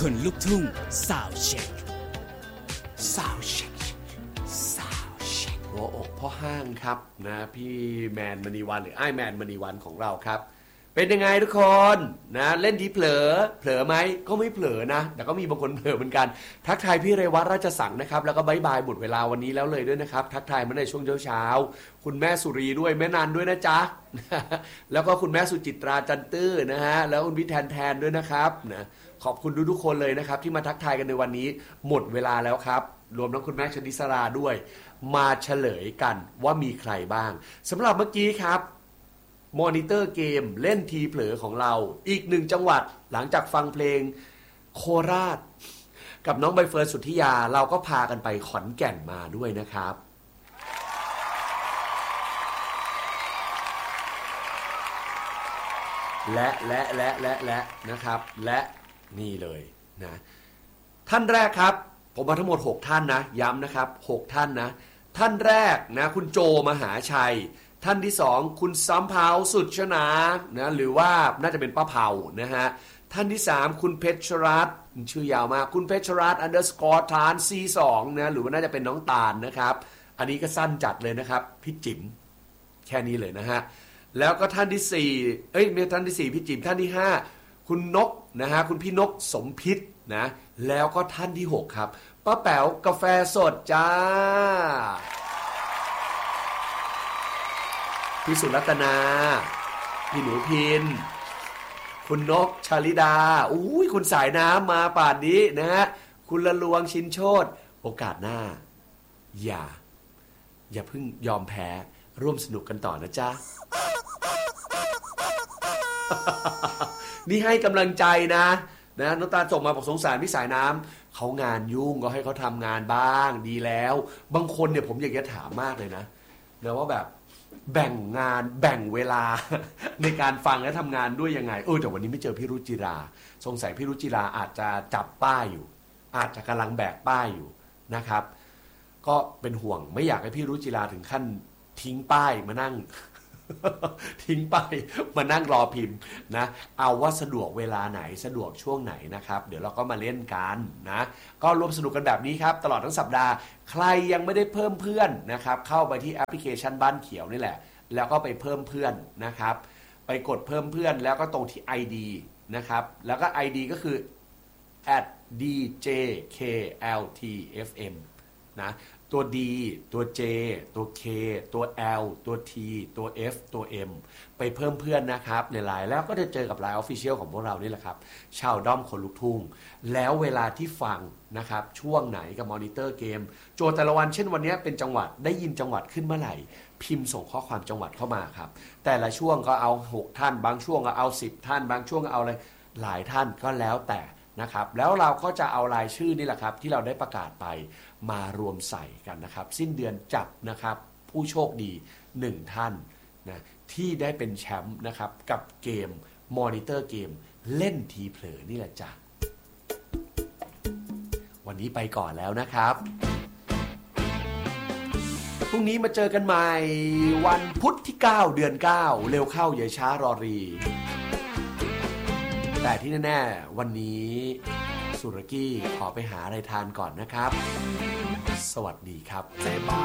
คนลุกทุ่งซาวด์เช็คหัวอกพ่อห้างครับนะพี่แมนมณีวันหรือไอ้แมนมณีวันของเราครับเป็นยังไงทุกคนนะเล่นดีเผลอไหมก็ไม่เผลอนะแต่ก็มีบางคนเผลอเหมือนกันทักทายพี่เรวัตราชสังนะครับแล้วก็บ๊ายบายหมดเวลาวันนี้แล้วเลยด้วยนะครับทักทายมาในช่วงเช้าคุณแม่สุรีด้วยแม่นันด้วยนะจ๊ะแล้วก็คุณแม่สุจิตราจันตื้อนะฮะแล้วคุณพี่แทนด้วยนะครับนะขอบคุณทุกคนเลยนะครับที่มาทักทายกันในวันนี้หมดเวลาแล้วครับรวมทั้งคุณแม่ชนิสราด้วยมาเฉลยกันว่ามีใครบ้างสำหรับเมื่อกี้ครับมอนิเตอร์เกมเล่นทีเผลอของเราอีกหนึ่งจังหวัดหลังจากฟังเพลงโคราชกับน้องใบเฟิร์นสุทธิยาเราก็พากันไปขอนแก่นมาด้วยนะครับและนะครับและนี่เลยนะท่านแรกครับผมมาทั้งหมด6ท่านนะย้ำนะครับ6ท่านนะท่านแรกนะคุณโจมหาชัยท่านที่2คุณซ้ำเผาสุดชนานะหรือว่าน่าจะเป็นป้าเผานะฮะท่านที่3คุณเพชรรัตน์ชื่อยาวมากคุณเพชรรัตน์_ฐาน C2 นะหรือว่าน่าจะเป็นน้องตาลนะครับอันนี้ก็สั้นจัดเลยนะครับพี่จิ๋มแค่นี้เลยนะฮะแล้วก็ท่านที่4ไม่ท่านที่4พี่จิ๋มท่านที่5คุณนกนะฮะคุณพี่นกสมพิษนะแล้วก็ท่านที่6ครับป้าแป๋วกาแฟสดจ้าพี่สุรัตนาพี่หนูพินคุณนกชาลิดาอุ้ยคุณสายน้ำมาป่านนี้นะฮะคุณละลวงชินโชติโอกาสหน้าอย่าเพิ่งยอมแพ้ร่วมสนุกกันต่อนะจ๊ะ นี่ให้กำลังใจนะน้องตาส่งมาบอกสงสารพี่สายน้ำเขางานยุ่งก็ให้เขาทำงานบ้างดีแล้วบางคนเนี่ยผมอยากจะถามมากเลยนะว่าแบบแบ่งงานแบ่งเวลา ในการฟังและทำงานด้วยยังไงแต่วันนี้ไม่เจอพี่รุจิราสงสัยพี่รุจิราอาจจะจับป้ายอยู่อาจจะกำลังแบกป้ายอยู่นะครับก็เป็นห่วงไม่อยากให้พี่รุจิราถึงขั้นทิ้งป้ายมานั่ง ทิ้งไปมานั่งรอพิมพ์นะเอาว่าสะดวกเวลาไหนสะดวกช่วงไหนนะครับเดี๋ยวเราก็มาเล่นกันนะก็ร่วมสนุกกันแบบนี้ครับตลอดทั้งสัปดาห์ใครยังไม่ได้เพิ่มเพื่อนนะครับเข้าไปที่แอปพลิเคชันบ้านเขียวนี่แหละแล้วก็ไปเพิ่มเพื่อนนะครับไปกดเพิ่มเพื่อนแล้วก็ตรงที่ ID นะครับแล้วก็ ID ก็คือ @djkltfm นะตัว D ตัว J ตัว K ตัว L ตัว T ตัว F ตัว M ไปเพิ่มเพื่อนนะครับในไลน์แล้วก็จะเจอกับไลน์ Official ของพวกเรานี่แหละครับชาวด้อมคนลุกทุ่งแล้วเวลาที่ฟังนะครับช่วงไหนกับมอนิเตอร์เกมโจทย์แต่ละวันเช่นวันนี้เป็นจังหวัดได้ยินจังหวัดขึ้นเมื่อไหร่พิมพ์ส่งข้อความจังหวัดเข้ามาครับแต่ละช่วงก็เอา6ท่านบางช่วงก็เอา10ท่านบางช่วงก็เอาอะไรหลายท่านก็แล้วแต่นะครับแล้วเราก็จะเอารายชื่อนี่แหละครับที่เราได้ประกาศไปมารวมใส่กันนะครับสิ้นเดือนจับนะครับผู้โชคดี1ท่านนะที่ได้เป็นแชมป์นะครับกับเกมมอนิเตอร์เกมเล่นทีเผลอนี่แหละจ้ะวันนี้ไปก่อนแล้วนะครับพรุ่งนี้มาเจอกันใหม่วันพุธที่9เดือน9เร็วเข้าอย่าช้ารอรีแต่ที่แน่ๆวันนี้สุรกี้ขอไปหาอะไรทานก่อนนะครับสวัสดีครับ